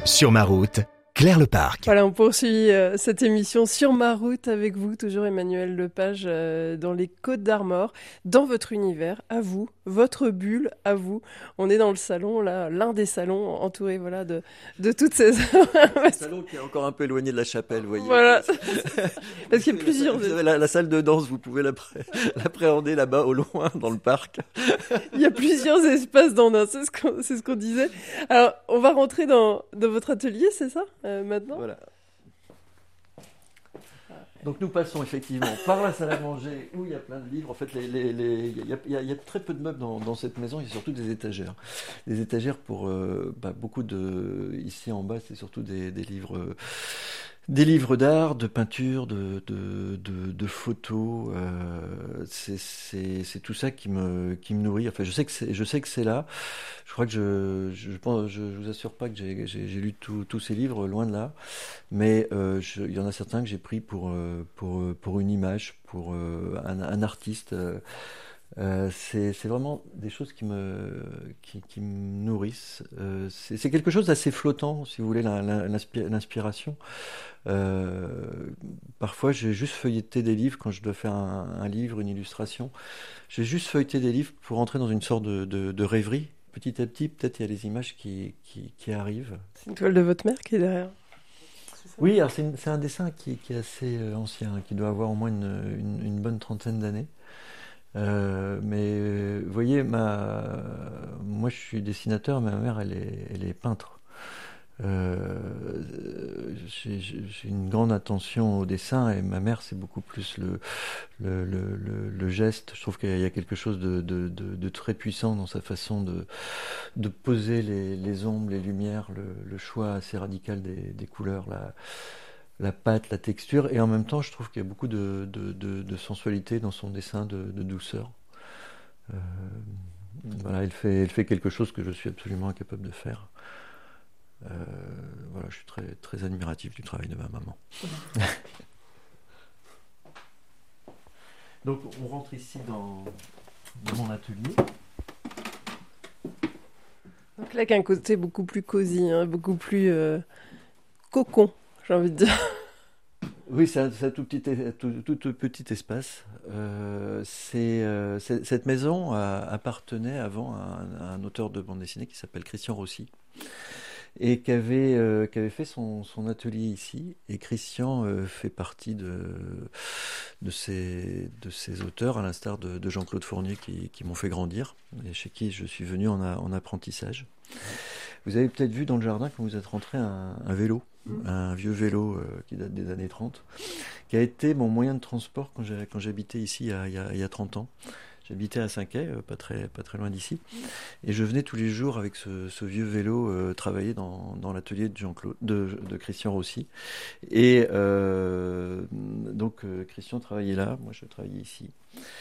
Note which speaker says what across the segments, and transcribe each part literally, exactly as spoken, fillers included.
Speaker 1: Sur ma route, Claire Leparc.
Speaker 2: Voilà, on poursuit euh, cette émission Sur ma route avec vous, toujours Emmanuel Lepage, euh, dans les Côtes d'Armor, dans votre univers, à vous, votre bulle, à vous. On est dans le salon, là, l'un des salons entouré voilà, de, de toutes ces...
Speaker 3: Un salon qui est encore un peu éloigné de la chapelle, vous voyez.
Speaker 2: Voilà, parce qu'il y a plusieurs...
Speaker 3: Vous avez la, la salle de danse, vous pouvez l'appré- l'appréhender là-bas au loin, dans le parc.
Speaker 2: Il y a plusieurs espaces dans un, c'est ce qu'on, c'est ce qu'on disait. Alors, on va rentrer dans, dans votre atelier, c'est ça, euh, maintenant ?
Speaker 3: Voilà. Donc nous passons effectivement par la salle à manger où il y a plein de livres. En fait, les, les, les, il, y a, il, y a, il y a très peu de meubles dans, dans cette maison, il y a surtout des étagères. Des étagères pour euh, bah, beaucoup de... Ici en bas, c'est surtout des, des livres... Euh, Des livres d'art, de peinture, de, de, de, de photos, euh, c'est, c'est, c'est tout ça qui me, qui me nourrit. Enfin, je sais que c'est, je sais que c'est là. Je crois que je, je, pense, je, je vous assure pas que j'ai, j'ai, j'ai lu tout- tous ces livres, loin de là. Mais euh, je- il y en a certains que j'ai pris pour, euh, pour, pour une image, pour euh, un, un artiste. euh, euh, c'est, c'est vraiment des choses qui me, qui, qui me nourrissent. Euh, c'est, c'est quelque chose d'assez flottant, si vous voulez, la- la- l'inspi- l'inspiration. Euh, Parfois, j'ai juste feuilleté des livres quand je dois faire un, un livre, une illustration. J'ai juste feuilleté des livres pour entrer dans une sorte de, de- de rêverie. Petit à petit, peut-être il y a des images qui, qui, qui arrivent.
Speaker 2: C'est une toile de votre mère qui est derrière.
Speaker 3: Oui, alors c'est, une- c'est un dessin qui, qui est assez euh, ancien, qui doit avoir au moins une, une- une bonne trentaine d'années. Euh, mais euh, vous voyez, ma, moi je suis dessinateur, mais ma mère elle est, elle est peintre. Euh, j'ai, j'ai- j'ai une grande attention au dessin et ma mère c'est beaucoup plus le, le, le, le- le geste. Je trouve qu'il y a quelque chose de, de, de- de très puissant dans sa façon de, de poser les, les ombres, les lumières, le, le choix assez radical des, des couleurs, la, la pâte, la texture, et en même temps je trouve qu'il y a beaucoup de, de, de- de sensualité dans son dessin, de, de douceur. Euh, voilà, elle fait, elle fait quelque chose que je suis absolument incapable de faire. Euh, voilà, je suis très, très admiratif du travail de ma maman. Donc on rentre ici dans, dans mon atelier.
Speaker 2: Donc là, qu'un côté beaucoup plus cosy, hein, beaucoup plus euh, cocon, j'ai envie de dire.
Speaker 3: Oui, c'est un, c'est un tout, petit, es- tout, tout- tout petit espace. Euh, c'est, euh, c'est- cette maison a- appartenait avant à un, à un auteur de bande dessinée qui s'appelle Christian Rossi et qui avait, euh, qui avait fait son, son atelier ici. Et Christian euh, fait partie de, de, ces, de ces auteurs, à l'instar de, de Jean-Claude Fournier, qui, qui m'ont fait grandir et chez qui je suis venu en, a- en apprentissage. Vous avez peut-être vu dans le jardin, quand vous êtes rentré, un, un vélo, un vieux vélo euh, qui date des années trente, qui a été mon moyen de transport quand, j'ai, quand j'habitais ici il y a, il y a, il y a trente ans. J'habitais à Saint-Quay, euh, pas très, pas très loin d'ici, et je venais tous les jours avec ce, ce vieux vélo euh, travailler dans, dans l'atelier de, Jean-Claude, de, de Christian Rossi. Et euh, donc euh, Christian travaillait là, moi je travaillais ici.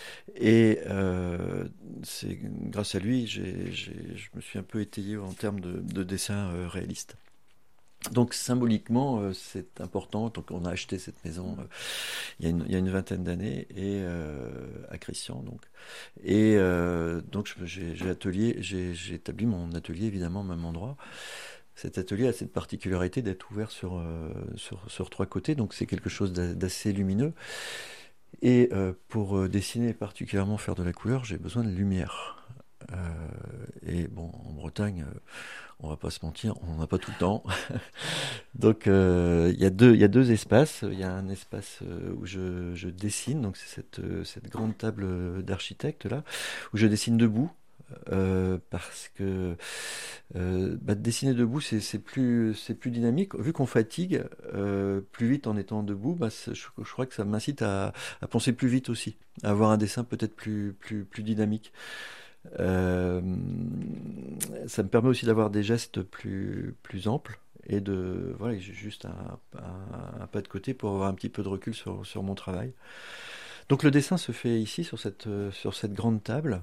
Speaker 3: Et euh, c'est grâce à lui, j'ai, j'ai, je me suis un peu étayé en termes de, de dessin euh, réaliste. Donc symboliquement, euh, c'est important. Donc on a acheté cette maison euh, il, y a une, il y a une vingtaine d'années et euh, à Christian donc. Et euh, donc je- j'ai, j'ai, atelier, j'ai, j'ai établi mon atelier évidemment au même endroit. Cet atelier a cette particularité d'être ouvert sur, euh, sur, sur trois côtés, donc c'est quelque chose d'a- d'assez lumineux. Et euh, pour euh, dessiner et particulièrement faire de la couleur, j'ai besoin de lumière. Euh, et bon, en Bretagne, euh, on va pas se mentir, on n'en a pas tout le temps. Donc euh, il y a deux, il y a deux espaces. Il y a un espace euh, où je, je dessine, donc c'est cette, euh, cette grande table d'architecte là, où je dessine debout. Euh, parce que euh, bah, dessiner debout c'est, c'est plus c'est plus dynamique vu qu'on fatigue euh, plus vite en étant debout, bah, c'est- je, je crois que ça m'incite à, à penser plus vite aussi, à avoir un dessin peut-être plus plus plus dynamique. Euh, Ça me permet aussi d'avoir des gestes plus plus amples et de voilà, j'ai juste un, un, un pas de côté pour avoir un petit peu de recul sur sur mon travail. Donc le dessin se fait ici sur cette euh, sur cette grande table.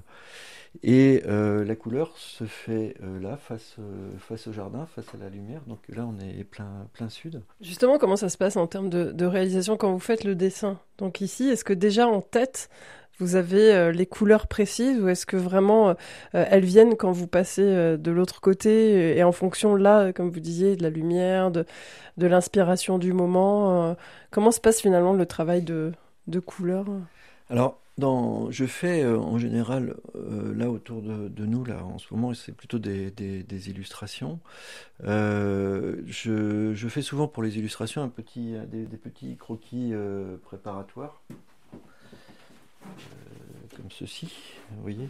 Speaker 3: Et euh, la couleur se fait euh, là, face, euh, face au jardin, face à la lumière. Donc là, on est plein, plein sud.
Speaker 2: Justement, comment ça se passe en termes de, de réalisation quand vous faites le dessin ? Donc ici, est-ce que déjà en tête, Vous avez euh, les couleurs précises ou est-ce que vraiment euh, elles viennent quand vous passez euh, de l'autre côté et en fonction, là, comme vous disiez, de la lumière, de, de l'inspiration du moment euh, comment se passe finalement le travail de, de couleurs?
Speaker 3: Alors, dans, je fais euh, en général, euh, là autour de, de nous, là en ce moment, c'est plutôt des, des, des illustrations. Euh, je, je fais souvent pour les illustrations un petit, des, des petits croquis euh, préparatoires, euh, comme ceci, vous voyez.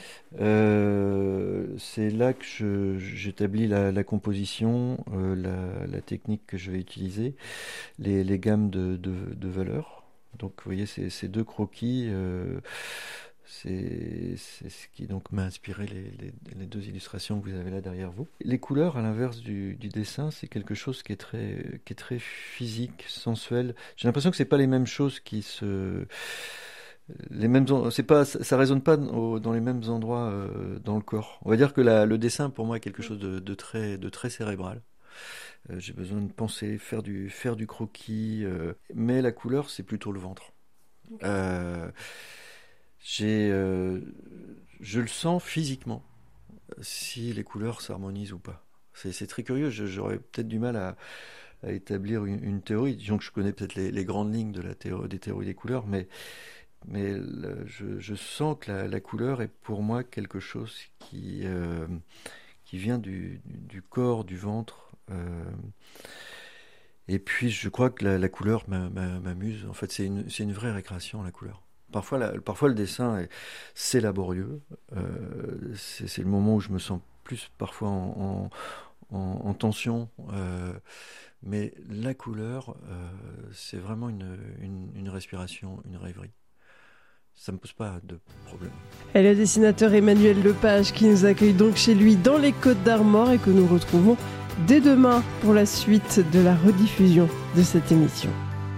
Speaker 3: Euh, c'est là que je, j'établis la, la composition, euh, la, la technique que je vais utiliser, les, les gammes de, de, de valeurs. Donc vous voyez ces, ces deux croquis, euh, c'est, c'est ce qui donc m'a inspiré les, les, les deux illustrations que vous avez là derrière vous. Les couleurs, à l'inverse du, du dessin, c'est quelque chose qui est très, qui est très physique, sensuel. J'ai l'impression que c'est pas les mêmes choses qui se, les mêmes, c'est pas, ça résonne pas dans, dans les mêmes endroits euh, dans le corps. On va dire que la, le dessin pour moi est quelque chose de, de très, de très cérébral. Euh, j'ai besoin de penser, faire du, faire du croquis, euh, mais la couleur, c'est plutôt le ventre. Okay. Euh, j'ai, euh, je le sens physiquement, si les couleurs s'harmonisent ou pas. C'est, c'est très curieux, je, j'aurais peut-être du mal à, à établir une, une théorie. Disons que je connais peut-être les, les grandes lignes de la théorie, des théories des couleurs, mais, mais le, je, je sens que la, la couleur est pour moi quelque chose qui, euh, qui vient du, du corps, du ventre. Euh, et puis je crois que la, la couleur m'a, m'a, m'amuse. En fait, c'est une, c'est une vraie récréation, la couleur. Parfois, la, parfois le dessin, est, c'est laborieux. Euh, c'est, c'est le moment où je me sens plus parfois en, en, en, en tension. Euh, mais la couleur, euh, c'est vraiment une, une, une respiration, une rêverie. Ça ne me pose pas de problème.
Speaker 2: Et le dessinateur Emmanuel Lepage qui nous accueille donc chez lui dans les Côtes d'Armor et que nous retrouvons dès demain pour la suite de la rediffusion de cette émission.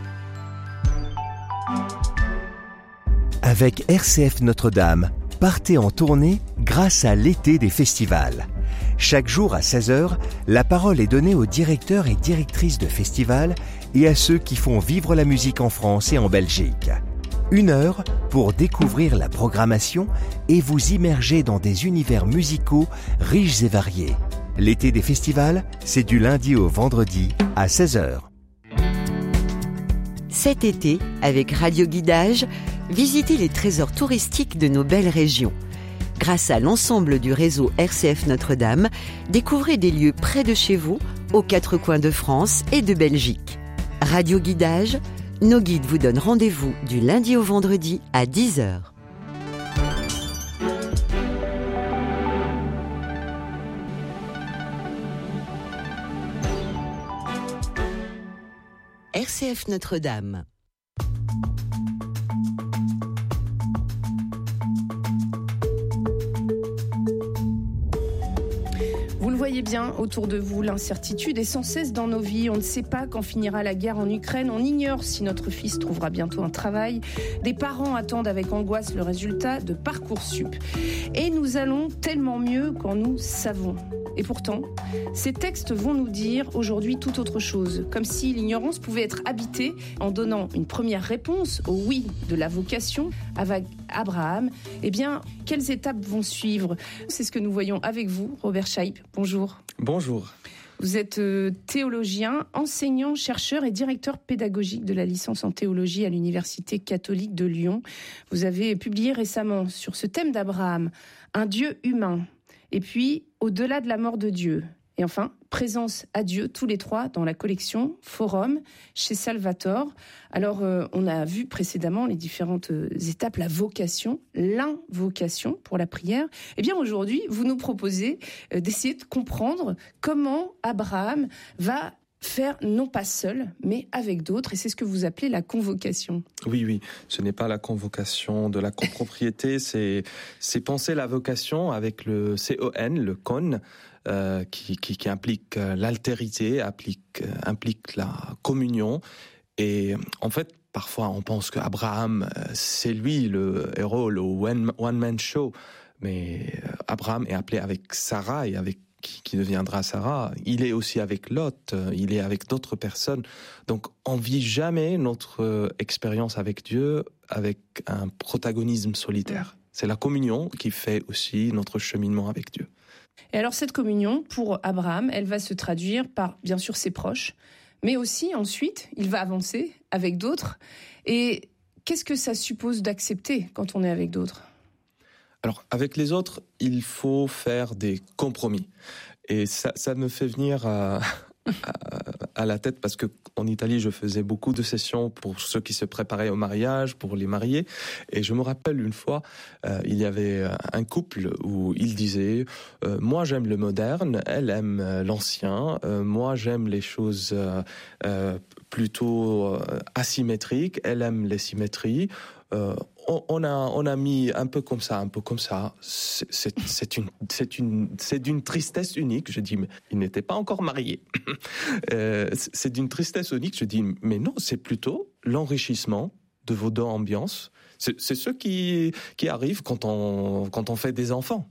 Speaker 1: Avec R C F Notre-Dame, partez en tournée grâce à l'été des festivals. Chaque jour à seize heures, la parole est donnée aux directeurs et directrices de festivals et à ceux qui font vivre la musique en France et en Belgique. Une heure pour découvrir la programmation et vous immerger dans des univers musicaux riches et variés. L'été des festivals, c'est du lundi au vendredi à seize heures.
Speaker 4: Cet été, avec Radio Guidage, visitez les trésors touristiques de nos belles régions. Grâce à l'ensemble du réseau R C F Notre-Dame, découvrez des lieux près de chez vous, aux quatre coins de France et de Belgique. Radio Guidage, nos guides vous donnent rendez-vous du lundi au vendredi à dix heures. R C F Notre-Dame.
Speaker 5: Vous le voyez bien autour de vous, l'incertitude est sans cesse dans nos vies. On ne sait pas quand finira la guerre en Ukraine. On ignore si notre fils trouvera bientôt un travail. Des parents attendent avec angoisse le résultat de Parcoursup. Et nous allons tellement mieux quand nous savons. Et pourtant, ces textes vont nous dire aujourd'hui tout autre chose, comme si l'ignorance pouvait être habitée en donnant une première réponse au oui de la vocation avec Abraham. Eh bien, quelles étapes vont suivre ? C'est ce que nous voyons avec vous, Robert Scheib. Bonjour.
Speaker 6: Bonjour.
Speaker 5: Vous êtes théologien, enseignant, chercheur et directeur pédagogique de la licence en théologie à l'Université catholique de Lyon. Vous avez publié récemment sur ce thème d'Abraham, un Dieu humain. Et puis, au-delà de la mort de Dieu. Et enfin, présence à Dieu, tous les trois, dans la collection Forum, chez Salvator. Alors, euh, on a vu précédemment les différentes euh, étapes, la vocation, l'invocation pour la prière. Eh bien, aujourd'hui, vous nous proposez euh, d'essayer de comprendre comment Abraham va faire non pas seul, mais avec d'autres. Et c'est ce que vous appelez la convocation.
Speaker 6: Oui, oui. Ce n'est pas la convocation de la copropriété, c'est, c'est penser la vocation avec le C O N, le con, euh, qui, qui, qui implique l'altérité, implique, implique la communion. Et en fait, parfois, on pense qu'Abraham, c'est lui le héros, le one-man show. Mais Abraham est appelé avec Sarah et avec qui, qui deviendra Sarah, il est aussi avec Lot, il est avec d'autres personnes. Donc on vit jamais notre expérience avec Dieu avec un protagonisme solitaire. C'est la communion qui fait aussi notre cheminement avec Dieu.
Speaker 5: Et alors cette communion, pour Abraham, elle va se traduire par, bien sûr, ses proches, mais aussi ensuite, il va avancer avec d'autres. Et qu'est-ce que ça suppose d'accepter quand on est avec d'autres ?
Speaker 6: Alors, avec les autres, il faut faire des compromis. Et ça, ça me fait venir à, à, à la tête parce que en Italie, je faisais beaucoup de sessions pour ceux qui se préparaient au mariage, pour les mariés. Et je me rappelle une fois, euh, il y avait un couple où il disait euh, « Moi, j'aime le moderne, elle aime l'ancien. Euh, moi, j'aime les choses euh, euh, plutôt euh, asymétriques. Elle aime les symétries. Euh, on, on a on a mis un peu comme ça, un peu comme ça. C'est, c'est, c'est une c'est une c'est d'une tristesse unique. Je dis mais il n'était pas encore marié. euh, c'est d'une tristesse unique. Je dis mais non, c'est plutôt l'enrichissement de vos deux ambiances. C'est, c'est ce qui qui arrive quand on quand on fait des enfants.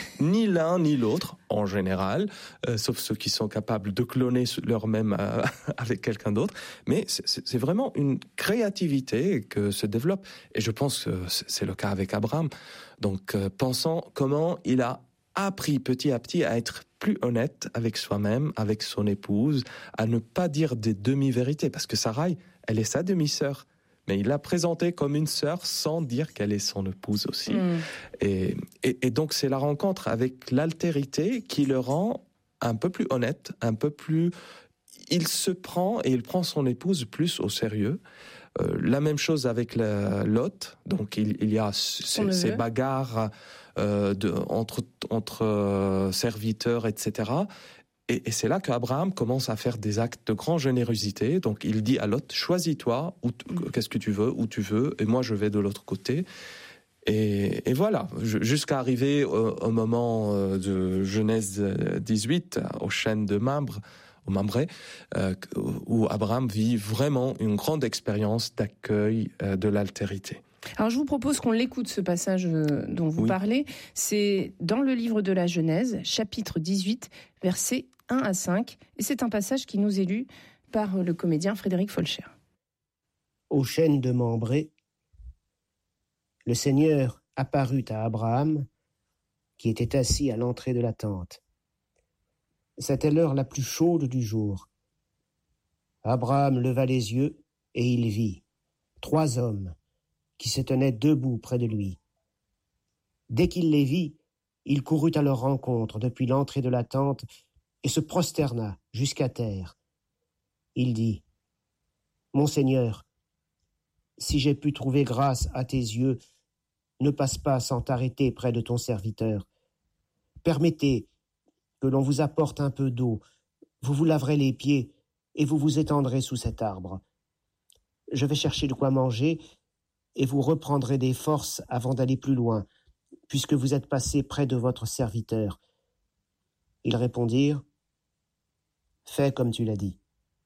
Speaker 6: Ni l'un ni l'autre en général, euh, sauf ceux qui sont capables de cloner leur même euh, avec quelqu'un d'autre. Mais c'est, c'est vraiment une créativité que se développe. Et je pense que c'est le cas avec Abraham. Donc euh, pensons comment il a appris petit à petit à être plus honnête avec soi-même, avec son épouse, à ne pas dire des demi-vérités, parce que Sarai, elle est sa demi-sœur. Mais il l'a présentée comme une sœur sans dire qu'elle est son épouse aussi. Mmh. Et, et, et donc c'est la rencontre avec l'altérité qui le rend un peu plus honnête, un peu plus... Il se prend et il prend son épouse plus au sérieux. Euh, la même chose avec la, Lot. Donc il, il y a ces, ces bagarres euh, de, entre, entre euh, serviteurs, et cetera. Et, et c'est là qu'Abraham commence à faire des actes de grande générosité. Donc il dit à Lot, choisis-toi, où t- qu'est-ce que tu veux, où tu veux, et moi je vais de l'autre côté. Et, et voilà, jusqu'à arriver au, au moment de Genèse dix-huit, aux chaînes de Mamre, au Mamré, euh, où Abraham vit vraiment une grande expérience d'accueil euh, de l'altérité.
Speaker 5: Alors je vous propose qu'on l'écoute, ce passage dont vous
Speaker 6: oui.
Speaker 5: parlez. C'est dans le livre de la Genèse, chapitre dix-huit, versets un à cinq. Et c'est un passage qui nous est lu par le comédien Frédéric Folcher.
Speaker 7: Aux chaînes de Mamré, le Seigneur apparut à Abraham, qui était assis à l'entrée de la tente. C'était l'heure la plus chaude du jour. Abraham leva les yeux et il vit trois hommes qui se tenaient debout près de lui. Dès qu'il les vit, il courut à leur rencontre depuis l'entrée de la tente et se prosterna jusqu'à terre. Il dit : « Mon Seigneur, si j'ai pu trouver grâce à tes yeux, ne passe pas sans t'arrêter près de ton serviteur. Permettez que l'on vous apporte un peu d'eau, vous vous laverez les pieds et vous vous étendrez sous cet arbre. Je vais chercher de quoi manger et vous reprendrez des forces avant d'aller plus loin, puisque vous êtes passé près de votre serviteur. » Ils répondirent : « Fais comme tu l'as dit. »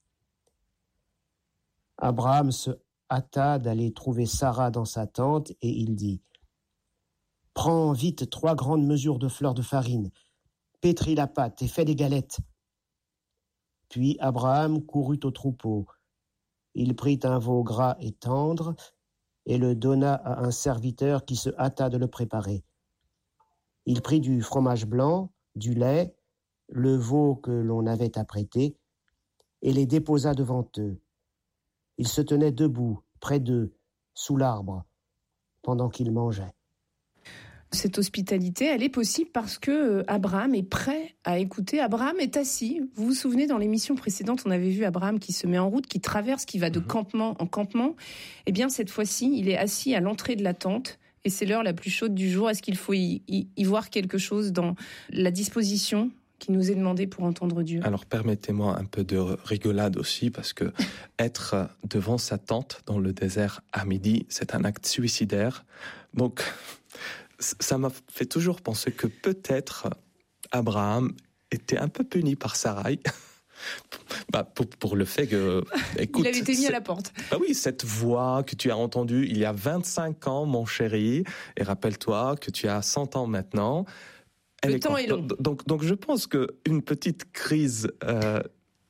Speaker 7: Abraham se hâta d'aller trouver Sarah dans sa tente et il dit : « Prends vite trois grandes mesures de fleur de farine, pétris la pâte et fais des galettes. » Puis Abraham courut au troupeau. Il prit un veau gras et tendre et le donna à un serviteur qui se hâta de le préparer. Il prit du fromage blanc, du lait, le veau que l'on avait apprêté, et les déposa devant eux. Ils se tenaient debout, près d'eux, sous l'arbre, pendant qu'ils mangeaient.
Speaker 5: Cette hospitalité, elle est possible parce que Abraham est prêt à écouter. Abraham est assis. Vous vous souvenez, dans l'émission précédente, on avait vu Abraham qui se met en route, qui traverse, qui va de mmh. campement en campement. Eh bien, cette fois-ci, il est assis à l'entrée de la tente et c'est l'heure la plus chaude du jour. Est-ce qu'il faut y, y, y voir quelque chose dans la disposition qui nous est demandée pour entendre Dieu ?
Speaker 6: Alors, permettez-moi un peu de rigolade aussi, parce que être devant sa tente dans le désert à midi, c'est un acte suicidaire. Donc, ça m'a fait toujours penser que peut-être Abraham était un peu puni par Sarai. Bah, pour, pour le fait que... Écoute,
Speaker 5: il avait été mis à la porte.
Speaker 6: Bah oui, cette voix que tu as entendue il y a vingt-cinq ans, mon chéri, et rappelle-toi que tu as cent ans maintenant,
Speaker 5: Le temps est long.
Speaker 6: Donc, donc je pense qu'une petite crise euh,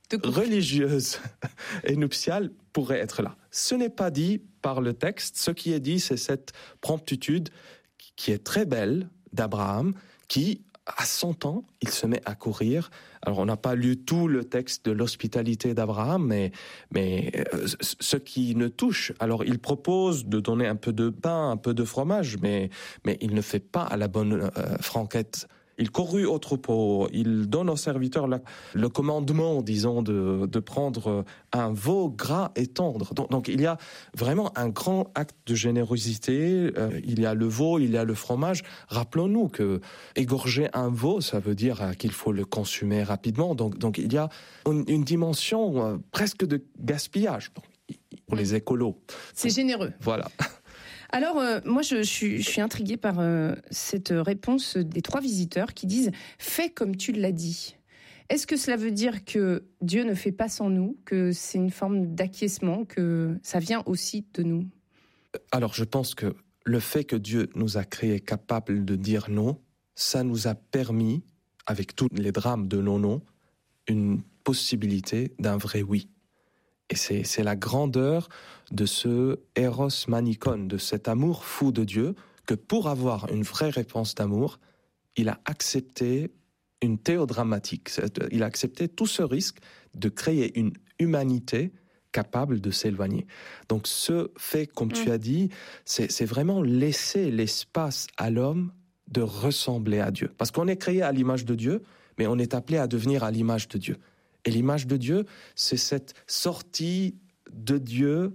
Speaker 6: religieuse et nuptiale pourrait être là. Ce n'est pas dit par le texte. Ce qui est dit, c'est cette promptitude qui est très belle d'Abraham, qui, à cent ans, il se met à courir. Alors, on n'a pas lu tout le texte de l'hospitalité d'Abraham, mais, mais euh, ce qui ne touche, alors il propose de donner un peu de pain, un peu de fromage, mais, mais il ne fait pas à la bonne euh, franquette. Il courut au troupeau, il donne aux serviteurs la, le commandement, disons, de, de prendre un veau gras et tendre. Donc, donc il y a vraiment un grand acte de générosité. Euh, il y a le veau, il y a le fromage. Rappelons-nous que égorger un veau, ça veut dire qu'il faut le consommer rapidement. Donc, donc il y a une, une dimension euh, presque de gaspillage pour les écolos.
Speaker 5: C'est
Speaker 6: donc,
Speaker 5: généreux.
Speaker 6: Voilà.
Speaker 5: Alors, euh, moi, je, je, suis, je suis intriguée par euh, cette réponse des trois visiteurs qui disent « Fais comme tu l'as dit ». Est-ce que cela veut dire que Dieu ne fait pas sans nous, que c'est une forme d'acquiescement, que ça vient aussi de nous ?
Speaker 6: Alors, je pense que le fait que Dieu nous a créés capables de dire non, ça nous a permis, avec tous les drames de nos non, une possibilité d'un vrai oui. Et c'est, c'est la grandeur de ce Eros Manikon, de cet amour fou de Dieu, que pour avoir une vraie réponse d'amour, il a accepté une théodramatique. Il a accepté tout ce risque de créer une humanité capable de s'éloigner. Donc ce fait, comme mmh. tu as dit, c'est, c'est vraiment laisser l'espace à l'homme de ressembler à Dieu. Parce qu'on est créé à l'image de Dieu, mais on est appelé à devenir à l'image de Dieu. Et l'image de Dieu, c'est cette sortie de Dieu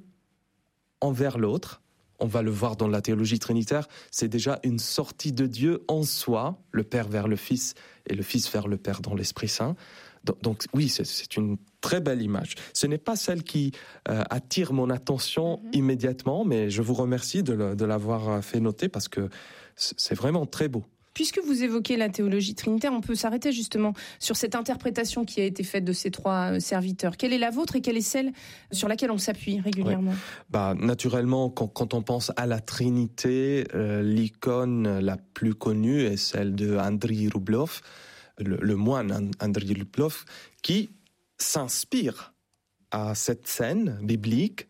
Speaker 6: envers l'autre. On va le voir dans la théologie trinitaire, c'est déjà une sortie de Dieu en soi, le Père vers le Fils et le Fils vers le Père dans l'Esprit Saint. Donc, donc oui, c'est, c'est une très belle image. Ce n'est pas celle qui euh, attire mon attention mm-hmm. immédiatement, mais je vous remercie de, le, de l'avoir fait noter parce que c'est vraiment très beau.
Speaker 5: Puisque vous évoquez la théologie trinitaire, on peut s'arrêter justement sur cette interprétation qui a été faite de ces trois serviteurs. Quelle est la vôtre et quelle est celle sur laquelle on s'appuie régulièrement ?
Speaker 6: Ouais. Bah, naturellement, quand, quand on pense à la Trinité, euh, l'icône la plus connue est celle de Andriy Rublev, le, le moine Andriy Rublev, qui s'inspire à cette scène biblique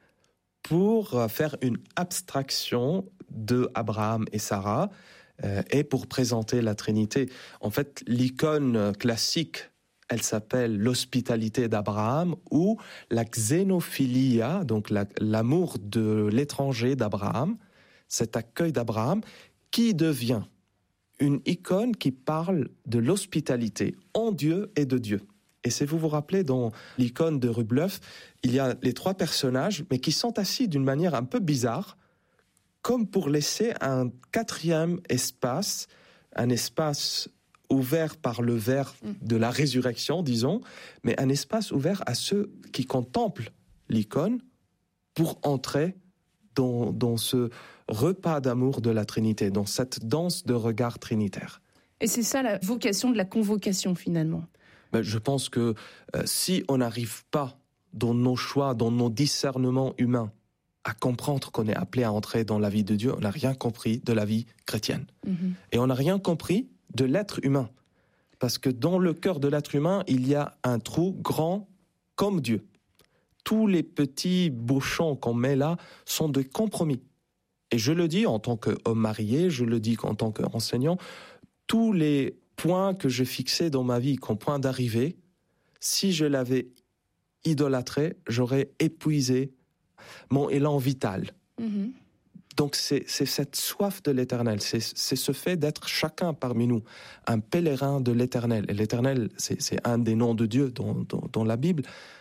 Speaker 6: pour faire une abstraction de Abraham et Sarah, Euh, et pour présenter la Trinité. En fait, l'icône classique, elle s'appelle l'hospitalité d'Abraham ou la xénophilia, donc la, l'amour de l'étranger d'Abraham, cet accueil d'Abraham, qui devient une icône qui parle de l'hospitalité en Dieu et de Dieu. Et si vous vous rappelez, dans l'icône de Rublev, il y a les trois personnages, mais qui sont assis d'une manière un peu bizarre, comme pour laisser un quatrième espace, un espace ouvert par le verre de la résurrection, disons, mais un espace ouvert à ceux qui contemplent l'icône pour entrer dans, dans ce repas d'amour de la Trinité, dans cette danse de regard trinitaire.
Speaker 5: Et c'est ça la vocation de la convocation, finalement.
Speaker 6: Ben, je pense que euh, si on n'arrive pas dans nos choix, dans nos discernements humains, à comprendre qu'on est appelé à entrer dans la vie de Dieu, on n'a rien compris de la vie chrétienne. Mm-hmm. Et on n'a rien compris de l'être humain. Parce que dans le cœur de l'être humain, il y a un trou grand comme Dieu. Tous les petits bouchons qu'on met là sont des compromis. Et je le dis en tant qu'homme marié, je le dis en tant qu'enseignant, tous les points que je fixais dans ma vie comme point d'arrivée, si je l'avais idolâtré, j'aurais épuisé mon élan vital. Mmh. Donc c'est, c'est cette soif de l'éternel, c'est, c'est ce fait d'être chacun parmi nous un pèlerin de l'éternel. Et l'éternel, c'est, c'est un des noms de Dieu dans, dans, dans la Bible.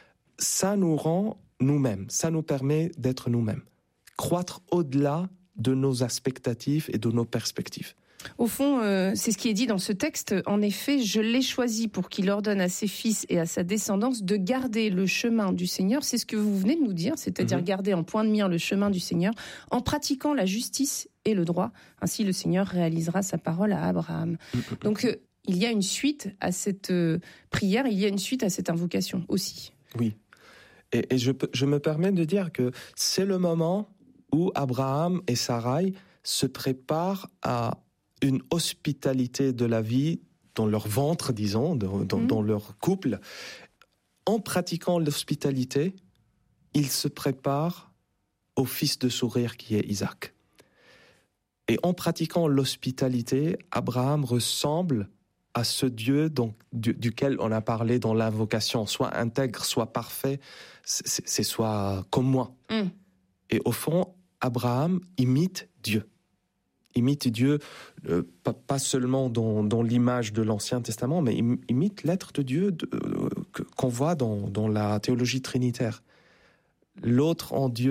Speaker 6: Ça nous rend nous-mêmes, ça nous permet d'être nous-mêmes. Croître au-delà de nos expectatives et de nos perspectives.
Speaker 5: Au fond, euh, c'est ce qui est dit dans ce texte. En effet, je l'ai choisi pour qu'il ordonne à ses fils et à sa descendance de garder le chemin du Seigneur. C'est ce que vous venez de nous dire, c'est-à-dire mmh. garder en point de mire le chemin du Seigneur en pratiquant la justice et le droit. Ainsi, le Seigneur réalisera sa parole à Abraham. Mmh. Donc, euh, il y a une suite à cette euh, prière, il y a une suite à cette invocation aussi.
Speaker 6: Oui. Et, et je, je me permets de dire que c'est le moment où Abraham et Sarai se préparent à une hospitalité de la vie dans leur ventre, disons, dans, dans, mmh. dans leur couple. En pratiquant l'hospitalité, ils se préparent au fils de sourire qui est Isaac. Et en pratiquant l'hospitalité, Abraham ressemble à ce Dieu donc, du, duquel on a parlé dans l'invocation, soit intègre, soit parfait, c'est, c'est soit comme moi. Mm. Et au fond, Abraham imite Dieu. Imite Dieu, euh, pas, pas seulement dans, dans l'image de l'Ancien Testament, mais im, imite l'être de Dieu de, euh, qu'on voit dans, dans la théologie trinitaire. L'autre en Dieu